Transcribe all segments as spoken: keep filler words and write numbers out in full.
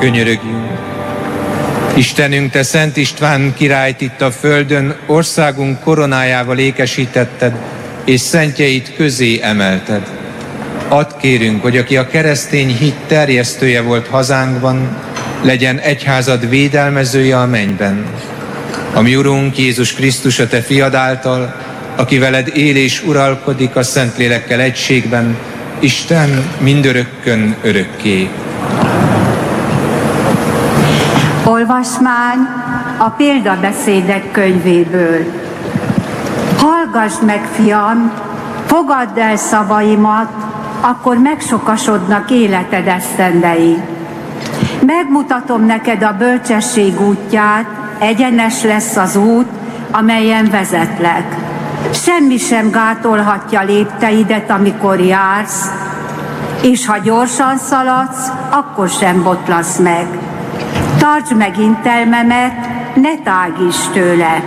könyörögjünk. Istenünk, Te Szent István királyt itt a földön országunk koronájával ékesítetted, és szentjeit közé emelted. Add kérünk, hogy aki a keresztény hit terjesztője volt hazánkban, legyen egyházad védelmezője a mennyben. A mi Urunk Jézus Krisztus, a Te fiad által, aki veled él és uralkodik a Szentlélekkel egységben, Isten mindörökkön örökké. Olvasmány a példabeszédek könyvéből. Hallgassd meg, fiam, fogadd el szavaimat, akkor megsokasodnak életed esztendei. Megmutatom neked a bölcsesség útját, egyenes lesz az út, amelyen vezetlek. Semmi sem gátolhatja lépteidet, amikor jársz, és ha gyorsan szaladsz, akkor sem botlasz meg. Tartsd meg intelmemet, ne tágíts tőle.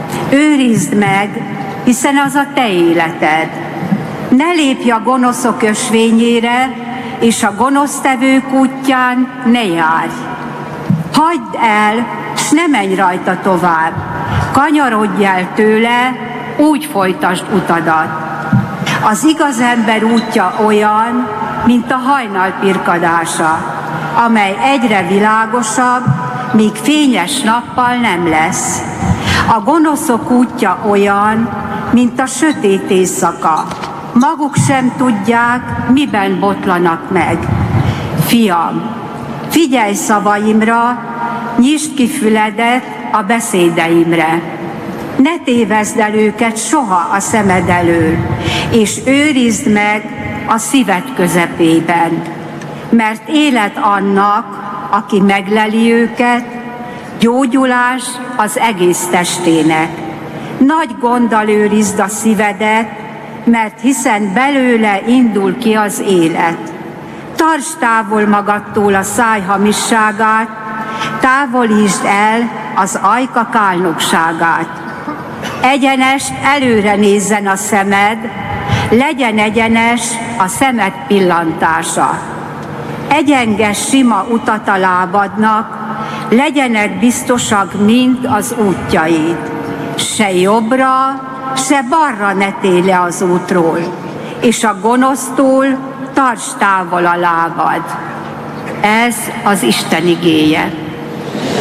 Őrizd meg, hiszen az a te életed. Ne lépj a gonoszok ösvényére, és a gonosztevők útján ne járj. Hagyd el, s ne menj rajta tovább. Kanyarodj el tőle, úgy folytasd utadat. Az igaz ember útja olyan, mint a hajnal pirkadása, amely egyre világosabb, míg fényes nappal nem lesz. A gonoszok útja olyan, mint a sötét éjszaka. Maguk sem tudják, miben botlanak meg. Fiam, figyelj szavaimra, nyisd ki füledet a beszédeimre. Ne tévezd el őket soha a szemed elől, és őrizd meg a szíved közepében. Mert élet annak, aki megleli őket, gyógyulás az egész testének. Nagy gonddal őrizd a szívedet, mert hiszen belőle indul ki az élet. Tartsd távol magadtól a száj hamisságát, távolítsd el az ajka kálnokságát. Egyenest előre nézzen a szemed, legyen egyenes a szemed pillantása. Egyenges sima utat a lábadnak, legyenek biztosak mind az útjaid. Se jobbra, se balra ne tély le az útról, és a gonosztól tarts távol a lábad. Ez az Isten igéje.